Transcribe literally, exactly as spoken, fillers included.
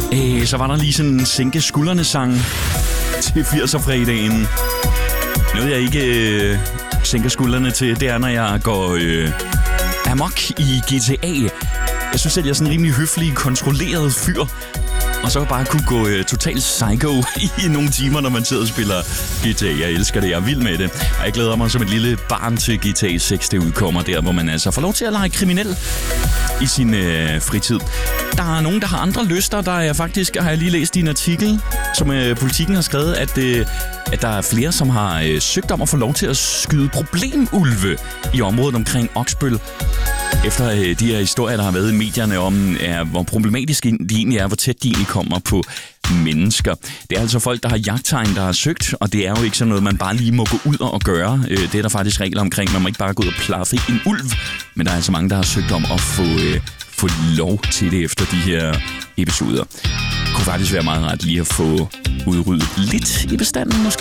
Æh, så var der lige sådan en sænke skuldrene sang til firser-fredagen. Noget jeg ikke øh, sænker skuldrene til, det er, når jeg går øh, amok i G T A. Jeg synes, at jeg er sådan en rimelig høflig, kontrolleret fyr. Og så bare kunne gå øh, totalt psycho i nogle timer, når man sidder og spiller G T A. Jeg elsker det, jeg er vild med det. Og jeg glæder mig som et lille barn til G T A seks, det udkommer der, hvor man altså får lov til at lege kriminel i sin øh, fritid. Der er nogen, der har andre lyster. Der er faktisk, har jeg lige læst i en artikel, som øh, Politikken har skrevet, at, øh, at der er flere, som har øh, søgt om at få lov til at skyde problemulve i området omkring Oksbøl. Efter øh, de her historier, der har været i medierne om, er, hvor problematiske de egentlig er, hvor tæt de egentlig kommer på mennesker. Det er altså folk, der har jagttegn, der har søgt, og det er jo ikke sådan noget, man bare lige må gå ud og gøre. Øh, det er der faktisk regler omkring. Man må ikke bare gå ud og plaffe en ulv, men der er altså mange, der har søgt om at få, øh, få lov til det efter de her episoder. Det kunne faktisk være meget rart lige at få udryddet lidt i bestanden måske.